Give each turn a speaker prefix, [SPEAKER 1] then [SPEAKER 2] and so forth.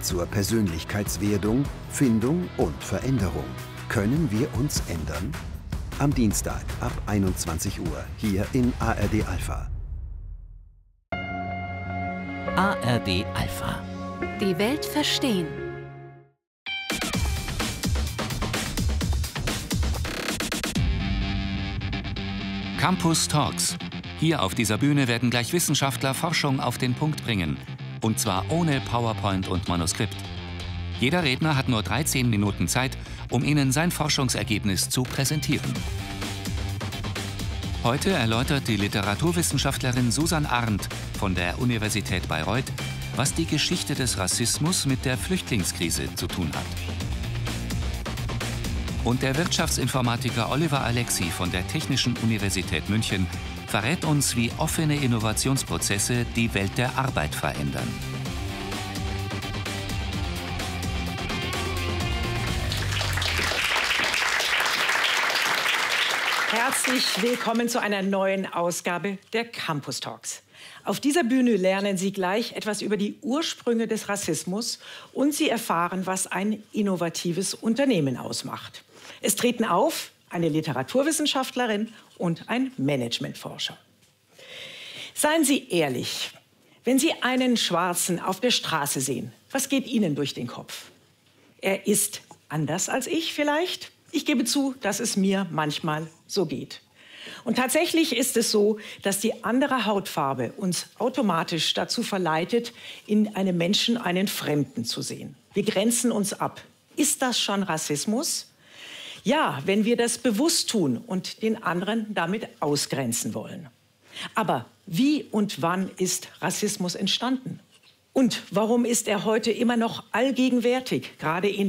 [SPEAKER 1] zur Persönlichkeitswerdung, Findung und Veränderung. Können wir uns ändern? Am Dienstag ab 21 Uhr hier in ARD Alpha.
[SPEAKER 2] ARD Alpha.
[SPEAKER 3] Die Welt verstehen.
[SPEAKER 2] Campus Talks. Hier auf dieser Bühne werden gleich Wissenschaftler Forschung auf den Punkt bringen. Und zwar ohne PowerPoint und Manuskript. Jeder Redner hat nur 13 Minuten Zeit, um Ihnen sein Forschungsergebnis zu präsentieren. Heute erläutert die Literaturwissenschaftlerin Susan Arndt von der Universität Bayreuth, was die Geschichte des Rassismus mit der Flüchtlingskrise zu tun hat. Und der Wirtschaftsinformatiker Oliver Alexi von der Technischen Universität München verrät uns, wie offene Innovationsprozesse die Welt der Arbeit verändern.
[SPEAKER 4] Herzlich willkommen zu einer neuen Ausgabe der Campus Talks. Auf dieser Bühne lernen Sie gleich etwas über die Ursprünge des Rassismus und Sie erfahren, was ein innovatives Unternehmen ausmacht. Es treten auf eine Literaturwissenschaftlerin und ein Managementforscher. Seien Sie ehrlich, wenn Sie einen Schwarzen auf der Straße sehen, was geht Ihnen durch den Kopf? Er ist anders als ich vielleicht? Ich gebe zu, dass es mir manchmal so geht. Und tatsächlich ist es so, dass die andere Hautfarbe uns automatisch dazu verleitet, in einem Menschen einen Fremden zu sehen. Wir grenzen uns ab. Ist das schon Rassismus? Ja, wenn wir das bewusst tun und den anderen damit ausgrenzen wollen. Aber wie und wann ist Rassismus entstanden? Und warum ist er heute immer noch allgegenwärtig, gerade in